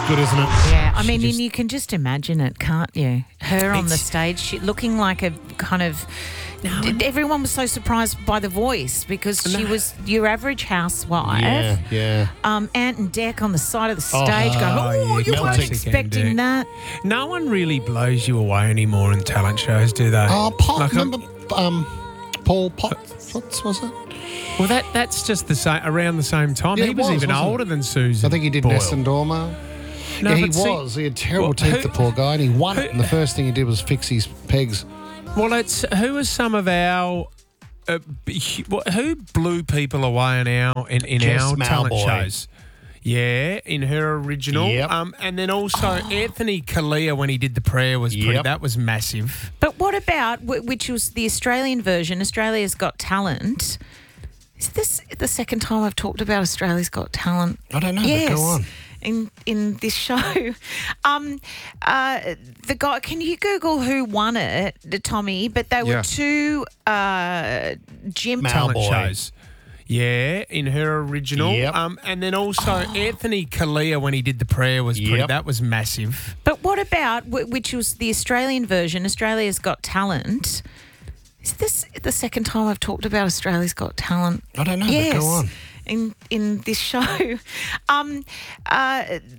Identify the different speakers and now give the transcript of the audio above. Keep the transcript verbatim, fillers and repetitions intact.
Speaker 1: good, isn't it?
Speaker 2: Yeah, I
Speaker 1: She
Speaker 2: mean,
Speaker 1: just-
Speaker 2: and you can just imagine it, can't you? Her on the
Speaker 1: It's-
Speaker 2: stage, she, looking like a kind of. d- Everyone was so surprised by the voice because she
Speaker 1: No.
Speaker 2: was your average housewife.
Speaker 1: Yeah, yeah.
Speaker 2: Um, Ant and Dec on the side of the
Speaker 1: Oh,
Speaker 2: stage going,
Speaker 3: oh,
Speaker 2: oh,
Speaker 3: yeah,
Speaker 2: you weren't
Speaker 1: classic
Speaker 2: expecting
Speaker 3: Ant
Speaker 2: that.
Speaker 3: No one really blows you away anymore in talent shows, do they?
Speaker 1: Oh, Pop,
Speaker 3: Like, um,
Speaker 1: remember um, Paul Potts, was it?
Speaker 3: Well, that that's just the same around the same time.
Speaker 1: Yeah,
Speaker 3: he
Speaker 1: it
Speaker 3: was,
Speaker 1: was,
Speaker 3: even
Speaker 1: wasn't it?
Speaker 3: older than Susan.
Speaker 1: I think he did
Speaker 3: Boyle.
Speaker 1: Ness and Dormer.
Speaker 3: No,
Speaker 1: yeah, he
Speaker 3: but see-
Speaker 1: was. He had terrible
Speaker 3: Well,
Speaker 1: teeth,
Speaker 3: who-
Speaker 1: the poor guy, and he won it.
Speaker 3: who-
Speaker 1: And the first thing he did was fix his pegs.
Speaker 3: Well, it's who are some of our uh, b- wh- who blew people away in our in, in
Speaker 1: Jess
Speaker 3: our talent
Speaker 1: Malboy.
Speaker 3: shows? Yeah, in her original.
Speaker 1: Yep.
Speaker 3: Um, and then also Anthony Kalia when he did the prayer was pretty,
Speaker 1: Yep.
Speaker 3: that was massive.
Speaker 2: But what about, wh- which was the Australian version, Australia's Got Talent? Is this the second time I've talked about Australia's Got Talent?
Speaker 1: I don't know,
Speaker 2: Yes.
Speaker 1: but go on.
Speaker 2: In in this show, um, uh, the guy. Can you Google who won it, the Tommy? But they were
Speaker 4: Yeah.
Speaker 2: two uh, gym
Speaker 1: Mal-
Speaker 3: Talent
Speaker 1: Malboy.
Speaker 3: shows. Yeah, in her original.
Speaker 1: Yep.
Speaker 3: Um, and then also Anthony Kalia when he did the prayer was pretty,
Speaker 1: Yep.
Speaker 3: that was massive.
Speaker 2: But what about, wh- which was the Australian version, Australia's Got Talent? Is this the second time I've talked about Australia's Got Talent?
Speaker 1: I don't know,
Speaker 2: Yes.
Speaker 1: but go on.
Speaker 2: In in this show, um, uh,